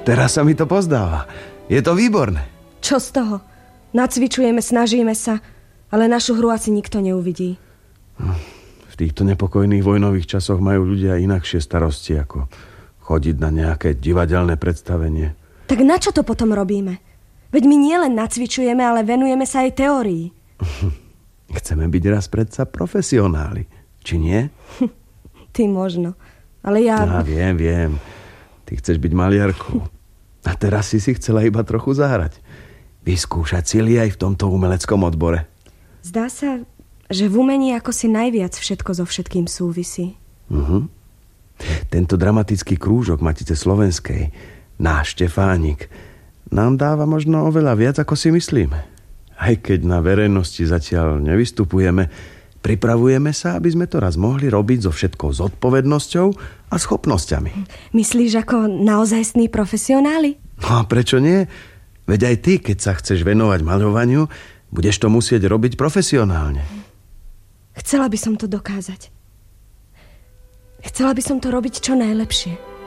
Teraz sa mi to pozdáva. Je to výborné. Čo z toho? Nacvičujeme, snažíme sa, ale našu hru asi nikto neuvidí. V týchto nepokojných vojnových časoch majú ľudia inakšie starosti, ako chodiť na nejaké divadelné predstavenie. Tak na čo to potom robíme? Veď my nielen nacvičujeme, ale venujeme sa aj teórii. Chceme byť raz predsa profesionáli, či nie? Ty možno, ale ja... Viem. Ty chceš byť maliarkou. A teraz si chcela iba trochu zahrať. Vyskúšať sily aj v tomto umeleckom odbore. Zdá sa, že v umení ako si najviac všetko so všetkým súvisí. Tento dramatický krúžok Matice slovenskej, náš Štefánik, nám dáva možno oveľa viac, ako si myslíme. Aj keď na verejnosti zatiaľ nevystupujeme, pripravujeme sa, aby sme to raz mohli robiť so všetkou zodpovednosťou a schopnosťami. Myslíš ako naozajstní profesionáli? No a prečo nie? Veď aj ty, keď sa chceš venovať maľovaniu, budeš to musieť robiť profesionálne. Chcela by som to dokázať. Chcela by som to robiť čo najlepšie.